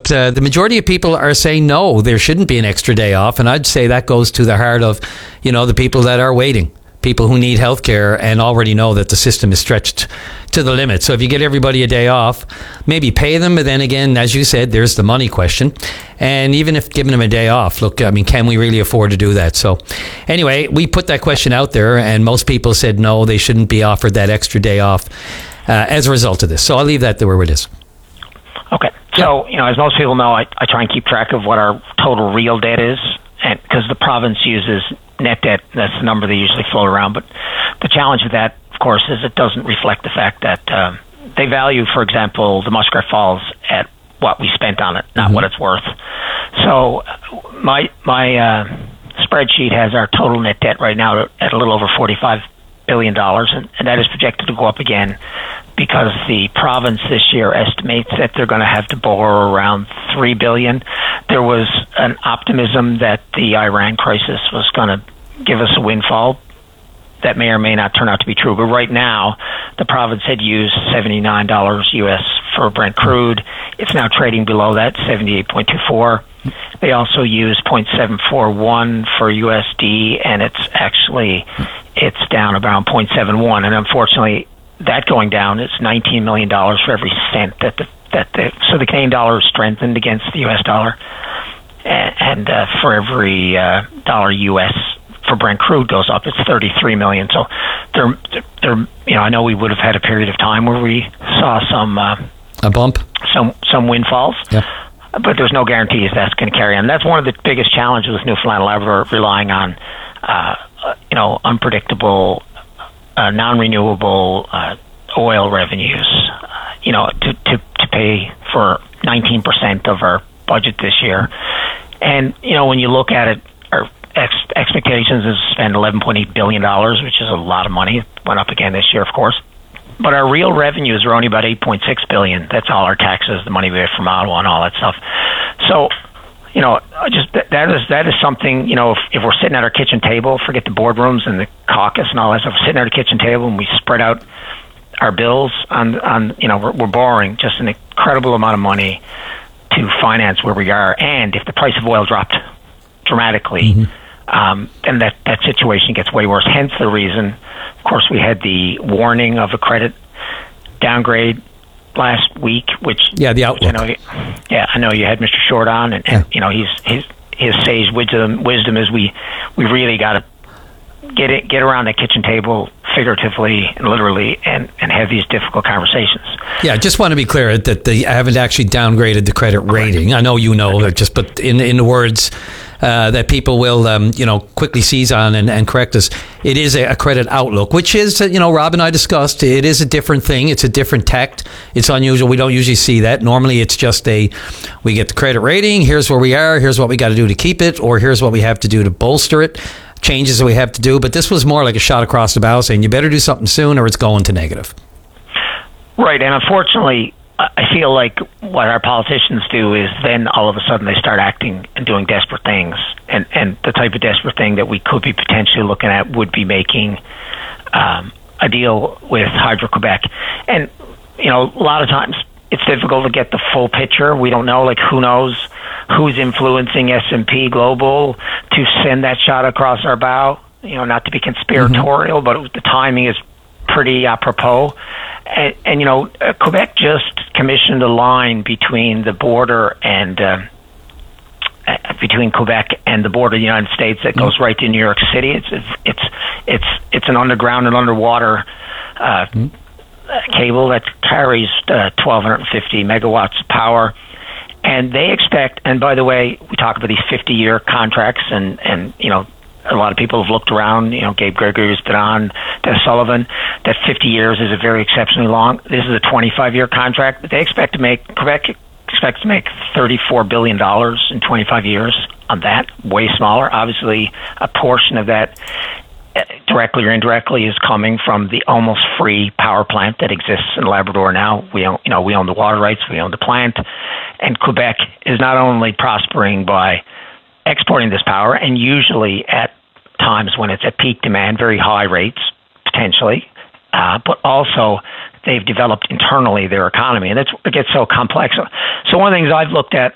the majority of people are saying no, there shouldn't be an extra day off. And I'd say that goes to the heart of, the people that are waiting, people who need health care and already know that the system is stretched to the limit. So if you get everybody a day off, maybe pay them. But then again, as you said, there's the money question. And even if giving them a day off, look, can we really afford to do that? So anyway, we put that question out there and most people said no, they shouldn't be offered that extra day off as a result of this. So I'll leave that there where it is. Okay. So, as most people know, I try and keep track of what our total real debt is, and because the province uses net debt, that's the number they usually float around. But the challenge with that, of course, is it doesn't reflect the fact that they value, for example, the Muskrat Falls at what we spent on it, not what it's worth. So my spreadsheet has our total net debt right now at a little over $45 billion, and that is projected to go up again because the province this year estimates that they're going to have to borrow around $3 billion. There was an optimism that the Iran crisis was going to give us a windfall. That may or may not turn out to be true, but right now the province had used $79 US for Brent crude. It's now trading below that, 78.24. They also use 0.741 for USD, and it's down around 0.71. And unfortunately, that going down is $19 million for every cent so the Canadian dollar is strengthened against the US dollar, and for every dollar US for Brent crude goes up, it's $33 million. So I know we would have had a period of time where we saw a bump, some windfalls. Yep. But there's no guarantees that's going to carry on. That's one of the biggest challenges with Newfoundland and Labrador, relying on unpredictable, non-renewable oil revenues. To pay for 19% of our budget this year, and when you look at it, our expectations is to spend $11.8 billion, which is a lot of money. It went up again this year, of course. But our real revenues are only about $8.6 billion. That's all our taxes, the money we have from Ottawa and all that stuff. So, that is something, if we're sitting at our kitchen table, forget the boardrooms and the caucus and all that stuff, we're sitting at our kitchen table and we spread out our bills we're borrowing just an incredible amount of money to finance where we are. And if the price of oil dropped dramatically, then that situation gets way worse. Hence the reason, of course, we had the warning of a credit downgrade last week, which the outlook. I know you had Mr. Short on, and his sage wisdom is we really got to get around the kitchen table, figuratively and literally, and have these difficult conversations. Yeah, I just want to be clear that I haven't actually downgraded the credit rating. I know that, but in the words that people will quickly seize on and correct us, it is a credit outlook, which is, Rob and I discussed, it is a different thing. It's a different tact. It's unusual. We don't usually see that. Normally it's just we get the credit rating, here's where we are, here's what we got to do to keep it, or here's what we have to do to bolster it, changes that we have to do. But this was more like a shot across the bow saying you better do something soon or it's going to negative. Right, and unfortunately, I feel like what our politicians do is then all of a sudden they start acting and doing desperate things. And the type of desperate thing that we could be potentially looking at would be making a deal with Hydro-Quebec. And, a lot of times it's difficult to get the full picture. We don't know, who knows who's influencing S&P Global to send that shot across our bow. Not to be conspiratorial, but the timing is pretty apropos. And Quebec just commissioned a line between the border and between Quebec and the border of the United States that goes right to New York City. It's an underground and underwater cable that carries 1,250 megawatts of power. And they expect, and by the way, we talk about these 50-year contracts, and a lot of people have looked around, Gabe Gregory's been on, Dennis Sullivan, that 50 years is a very exceptionally long. This is a 25-year contract, but Quebec expects to make $34 billion in 25 years on that, way smaller. Obviously, a portion of that, directly or indirectly, is coming from the almost free power plant that exists in Labrador now. We own the water rights, we own the plant, and Quebec is not only prospering by exporting this power, and usually at times when it's at peak demand, very high rates, potentially, but also they've developed internally their economy, and it gets so complex. So one of the things I've looked at